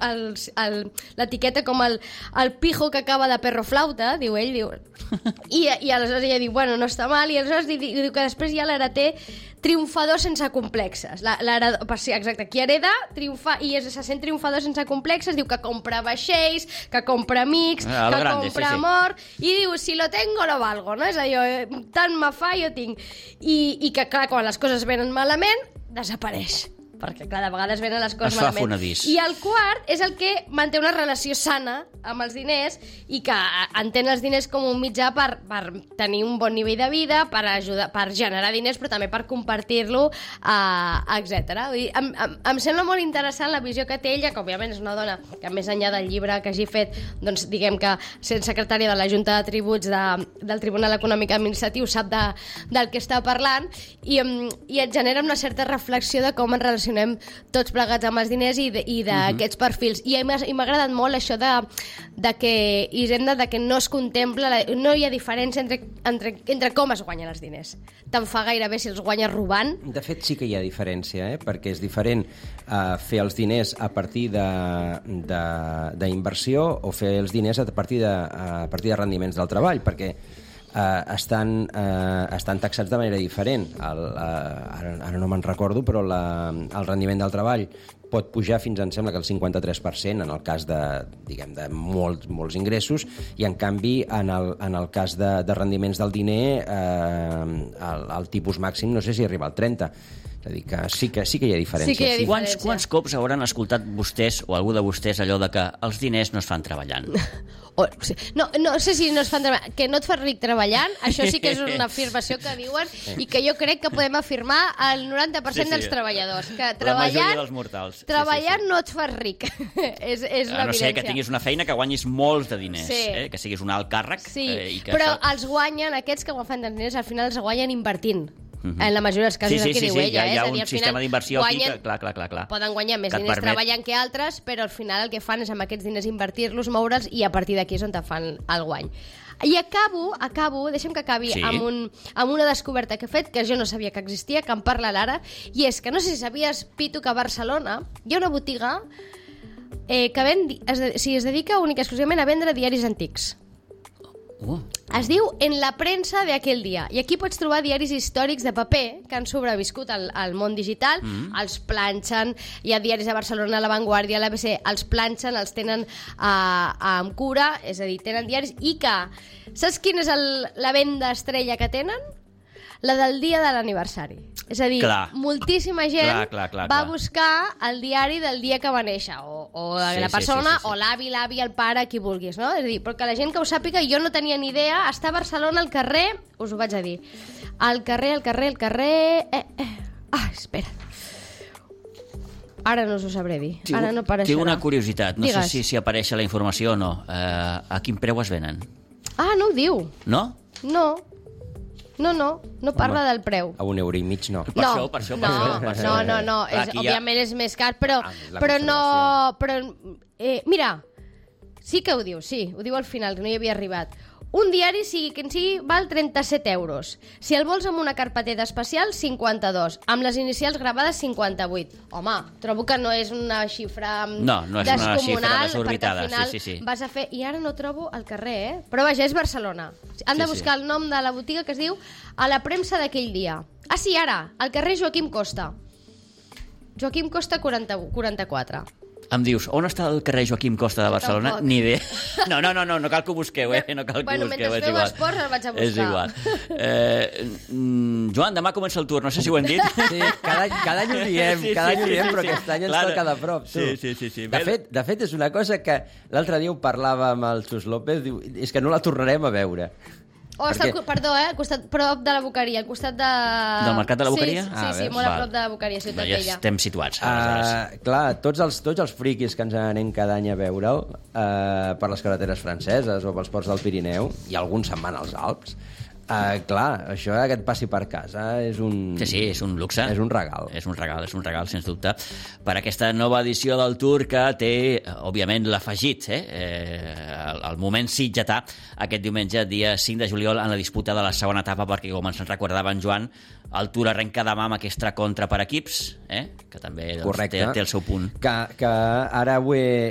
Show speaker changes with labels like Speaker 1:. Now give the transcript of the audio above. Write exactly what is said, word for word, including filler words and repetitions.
Speaker 1: l'etiqueta com el, el pijo que acaba de perro flauta, diu ell, diu... I, i aleshores ella diu, bueno, no està mal, i aleshores diu, diu que després hi ha l'hereter triomfador sense complexes. La, sí, exacte, qui hereda triomfa, i es, se sent triomfador sense complexes, diu que compra vaixells, que compra amics, ah, que grande, compra sí, sí. amor, i diu, si lo tengo lo valgo, no? És allò, tant me fa, jo tinc. I, i que, clar, quan les coses venen malament, desapareix. Perquè, clar, de vegades venen les coses malament. I el quart és el que manté una relació sana amb els diners i que entén els diners com un mitjà per, per tenir un bon nivell de vida, per ajudar, per generar diners, però també per compartir-lo, uh, etcètera. Vull dir, em, em, em sembla molt interessant la visió que té ella, que òbviament és una dona que, més enllà del llibre que hagi fet, doncs, diguem que sent secretària de la Junta de Tributs de, del Tribunal Econòmic Administratiu sap de, del que està parlant i, i et genera una certa reflexió de com ens relacionem tots plegats amb els diners i, de, i d'aquests uh-huh. perfils. I m'ha agradat molt això de, de que, Hisenda, de que no es contempla, la, no hi ha diferència entre, entre, entre com es guanyen els diners. Te'n fa gairebé si els guanyes robant.
Speaker 2: De fet, sí que hi ha diferència, eh? Perquè és diferent uh, fer els diners a partir d'inversió o fer els diners a partir de, a partir de rendiments del treball, perquè Uh, estan, uh, estan taxats de manera diferent. El, uh, ara, ara no me'n recordo, però la, el rendiment del treball pot pujar fins, em sembla, que el cinquanta-tres per cent en el cas de, diguem, de molts, molts ingressos, i en canvi en el, en el cas de, de rendiments del diner uh, el, el tipus màxim no sé si arriba al trenta. És a dir, que sí que, sí que hi ha diferència.
Speaker 1: Sí que hi ha diferència.
Speaker 3: Quants, quants cops hauran escoltat vostès o algú de vostès allò de que els diners no es fan treballant?
Speaker 1: O, no, no sé si no es fan treballant, que no et fas ric treballant, això sí que és una afirmació que diuen i que jo crec que podem afirmar el noranta per cent sí, sí. dels treballadors, que treballant,
Speaker 3: dels mortals.
Speaker 1: treballant
Speaker 3: sí, sí, sí.
Speaker 1: no et fas ric. és és
Speaker 3: a no ser que tinguis una feina que guanyis molts de diners, sí. eh? Que siguis un alt càrrec.
Speaker 1: Sí,
Speaker 3: eh, i que
Speaker 1: però
Speaker 3: això...
Speaker 1: els guanyen, aquests que fan de diners, al final els guanyen invertint. Uh-huh. En la majoria dels casos,
Speaker 3: sí, sí,
Speaker 1: aquí
Speaker 3: sí,
Speaker 1: diu
Speaker 3: sí,
Speaker 1: ella.
Speaker 3: Hi ha, hi ha
Speaker 1: eh?
Speaker 3: un
Speaker 1: dir,
Speaker 3: sistema d'inversió
Speaker 1: guanyen,
Speaker 3: aquí que, clar, clar, clar, clar.
Speaker 1: Poden guanyar més
Speaker 3: que
Speaker 1: diners
Speaker 3: permet...
Speaker 1: treballant que altres, però al final el que fan és amb aquests diners invertir-los, moure'ls, i a partir d'aquí és on te fan el guany. I acabo, acabo, deixem que acabi sí. amb, un, amb una descoberta que he fet, que jo no sabia que existia, que em parla l'Ara, i és que no sé si sabies, Pitu, que a Barcelona hi ha una botiga eh, que ven, es, de, si es dedica única exclusivament a vendre diaris antics.
Speaker 3: Uh.
Speaker 1: Es diu En la premsa de aquell dia, i aquí pots trobar diaris històrics de paper que han sobreviscut al, al món digital, mm. els planxen, hi ha diaris de Barcelona, La Vanguardia, l'A B C, els planxen, els tenen uh, amb cura, és a dir, tenen diaris, i que, saps quina és el, la venda estrella que tenen? La del dia de l'aniversari. És a dir, clar. moltíssima gent
Speaker 3: clar, clar, clar,
Speaker 1: va
Speaker 3: clar.
Speaker 1: buscar el diari del dia que va néixer, o, o sí, la persona, sí, sí, sí, sí. o l'avi, l'avi, el pare, qui vulguis, no? És a dir, perquè la gent que ho sàpiga, jo no tenia ni idea, està a Barcelona al carrer, us ho vaig a dir, al carrer, al carrer, al carrer... Eh, eh. Ah, espera. Ara no us ho sabré dir.
Speaker 3: Tinc,
Speaker 1: Ara no apareixerà.
Speaker 3: Tinc una curiositat, no
Speaker 1: Digues.
Speaker 3: sé si, si apareix la informació o no. Uh, a quin preu es venen?
Speaker 1: Ah, no ho diu.
Speaker 3: No?
Speaker 1: No. No, no, no parla Home, del preu.
Speaker 2: A un euro i mig, no.
Speaker 3: Per
Speaker 1: no,
Speaker 3: això, per això, per
Speaker 1: no,
Speaker 3: això. Per
Speaker 1: no, no, no, és, òbviament ja... és més car, però,
Speaker 2: ah,
Speaker 1: però no... Però, eh, mira, sí que ho diu, sí, ho diu al final, que no hi havia arribat. Un diari, sigui quin sigui, val trenta-set euros. Si el vols amb una carpeteta especial, cinquanta-dos. Amb les inicials gravades, cinquanta-vuit. Home, trobo que no és una xifra
Speaker 3: no, no és una xifra desorbitada.
Speaker 1: Perquè al final
Speaker 3: sí, sí, sí.
Speaker 1: vas a fer... I ara no trobo al carrer, eh? Però vaja, és Barcelona. Han de buscar sí, sí. el nom de la botiga que es diu A la premsa d'aquell dia. Ah, sí, ara, al carrer Joaquim Costa. Joaquim Costa quaranta, quaranta-quatre.
Speaker 3: Em dius, on està el carrer Joaquim Costa de Barcelona?
Speaker 1: Tampoc.
Speaker 3: Ni idea. No, no, no, no, no cal que ho busqueu, eh? No cal que
Speaker 1: bueno,
Speaker 3: ho busqueu,
Speaker 1: mentre feu esports el vaig a buscar.
Speaker 3: És igual. Eh, mm, Joan, demà comença el tour, no sé si ho hem dit.
Speaker 2: Sí, cada, cada any ho diem,
Speaker 3: sí,
Speaker 2: cada any
Speaker 3: sí,
Speaker 2: ho diem,
Speaker 3: sí,
Speaker 2: però
Speaker 3: sí,
Speaker 2: aquest any ens
Speaker 3: claro.
Speaker 2: toca de prop, tu.
Speaker 3: Sí, sí, sí. sí.
Speaker 2: De, fet, de fet, és una cosa que l'altre dia ho parlava amb el Xus López, diu, és que no la tornarem a veure.
Speaker 1: Oh, està al, perdó, eh? Al costat, prop de la Boqueria, al costat de...
Speaker 3: Del Mercat de la Boqueria?
Speaker 1: Sí, sí,
Speaker 2: ah,
Speaker 1: sí, molt a prop de la Boqueria, Ciutat
Speaker 3: ja
Speaker 1: Vella.
Speaker 3: estem situats.
Speaker 2: Uh, clar, tots els, tots els friquis que ens anem cada any a veure'l uh, per les carreteres franceses o pels ports del Pirineu, i alguns se'n van als Alps, Uh, clar, això que et passi per casa és un...
Speaker 3: Sí, sí, és un luxe.
Speaker 2: És un regal.
Speaker 3: És un regal, és un regal, sens dubte, per aquesta nova edició del Tour que té, òbviament, l'afegit, eh? eh el, el moment sitgetà, aquest diumenge, dia cinc de juliol, en la disputa de la segona etapa, perquè, com ens en recordava en Joan, el Tour arrenca demà amb aquesta contra per equips, eh? Que també doncs, té, té el seu punt.
Speaker 2: Que, que ara ho he,